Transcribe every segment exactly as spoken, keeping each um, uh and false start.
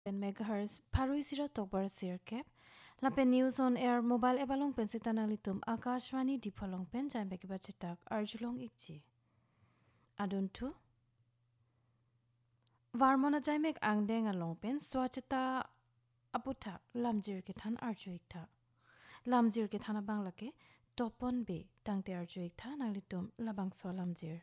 pen megahertz parui sira tokbar sirkep lapen news on air mobile ebalong pen sitanalitum akashwani dipholong pen jaimbe kiba chitak arjulong ikchi adun tu varmona jaimek angdeng along pen swachita aputhak lamjir ke than arjuik tha lamjir ke thana banglake topon be tangte arjuik tha nalitum labang so lamjir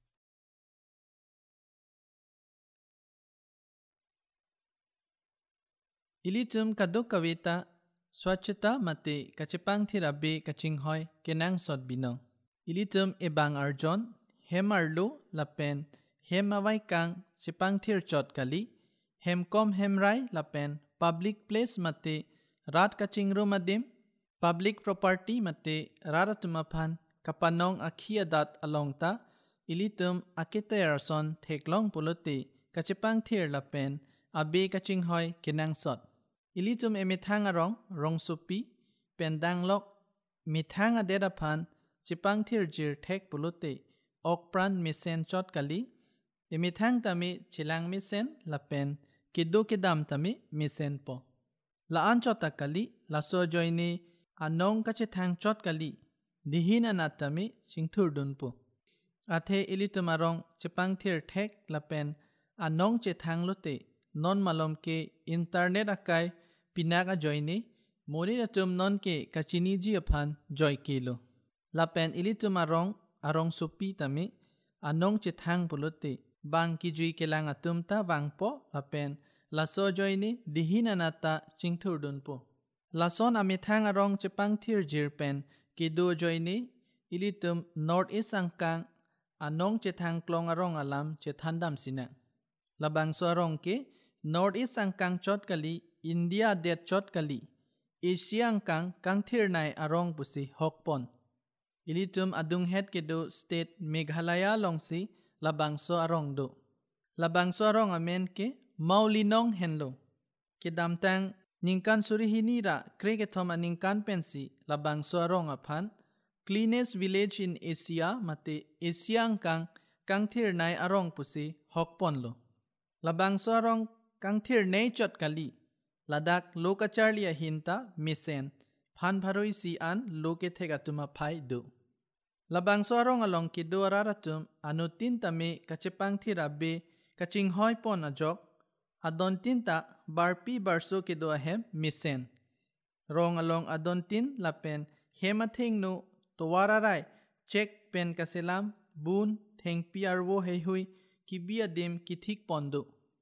Ilitum kaduk kawita swachita mate kachepang thirabe kachinghoy kenang sot binong. Ilitum ebang arjon hem arlo lapen hem awai kang chepang thir chot kali hem kom hem rai lapen public place mate rat kachingro madim public property mate raratumaphan kapanong akhiadat alongta ilitum akitayarson theklong polote kachepang thir lapen abe kachinghoy kenang sot. Ilitum emithang arong rong supi pendang lok mithang adedaphan chipang thir jir thek pulute okpran misen chot kali emithang tami chilang misen lapen kidu kidam tami misen po laan chota kali laso joini anong kachithang chot kali dihin anatami chingthur dunpu athe ilitum arong chipang thir thek lapen anong chethang lote non malom ke internet akai pinaka joini mori ratum non ke kachini ji aphan joy kilo lapen ilitum arong arong supi tami anong chithang pulote bang ki jui kelang atum ta bang po lapen laso joini dihin anata chingthur dunpo lason amithang arong chepang thir jirpen kidu joini ilitum north east angkang anong chethang klong arong alam chethandam sina labang so arong ke north east angkang chot kali India det chot kali Asia angkang kangthir nai arong pusi hokpon ilitum adung het kedo state Meghalaya longsi labangso arong do labangso arong amen ke maulinong henlo kedamtang ningkan surihini ra kregethom aningkan pensi labangso arong aphan cleanest village in Asia mate Asia angkang kangthir nai arong pusi hokpon lo labangso arong kangthir nei chot kali Ladak lokacharlia hinta misen phan bharoi si an loke thega tuma phai do labangso arong along ki do araratum anutin tame kachepang thirabe kaching hoi pon ajok adon tinta barpi barso ke do ahem misen rong along adon tin lapen hemathing no towararai check pen kaselam bun thengpi arwo heihui kibia dem kithik pondo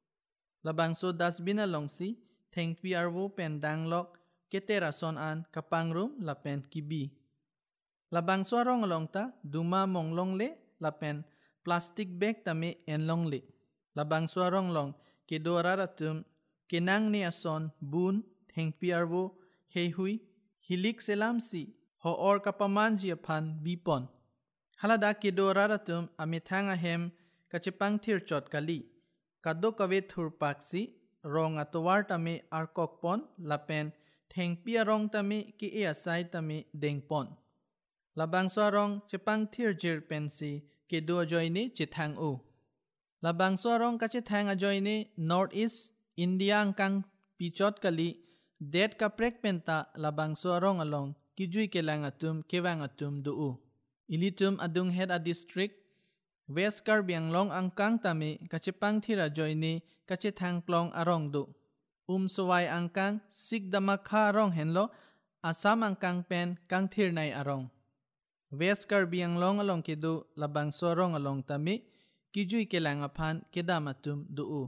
labangso dasbin along si thengpi arwo pen danglok ketera son an kapangrum lapen kibi labangso arong alongta duma monglong le lapen plastic bag tame enlong le labangso arong long kedora ratum kenang ne ason bun thengpi arwo heihui hilik selam si ho or kapaman ji aphan bipon halada kedora ratum amithang ahem kachepang thir chot kali kaddo kawe thur paksi rong atowar tame arkokpon lapen thengpi arong tame ki e asai tame dengpon labangso arong chepang thir jir pensi kedo joini chithang u labangso arong kachithang ajoini north east India angkang pichot kali det kaprek penta labangso arong along kijui kelang atum kewang atum du u ilitum adung head a district West Karbianglong angkang tami kachepang thira joini kachithang klong arong du umsowai angkang sikdamakha arong henlo Assam angkang pen kangthir nai arong West Karbianglong along kedu labangso arong along tami kijui kelang aphan kedamatum du u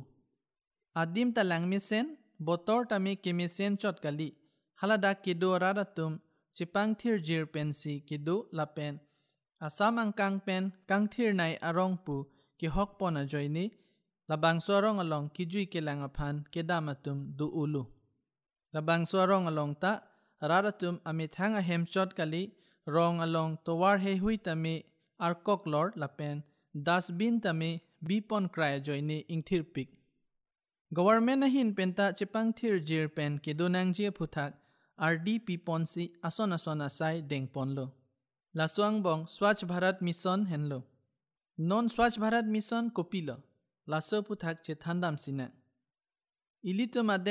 adim talang misen botor tami kemisen chot kali halada kedu raratum chepang thir jir pensi kedu lapen Assam angkang pen kangthir nai arong pu ki hokpon ajoini labangso arong along kijui kelang aphan kedamatum du ulu labangso arong along ta raratum amithang ahem chot kali rong along towar he hui tami arkok lord lapen dasbin tami bipon krai joini ingthir pik government ahin penta chepang thir jir pen kedonang je phuthak R D P ponsi ason ason asai dengpon lo Laswang bong Swachh Bharat Mission henlo non Swachh Bharat Mission kopilo laso puthak che thandam sina ilitum ade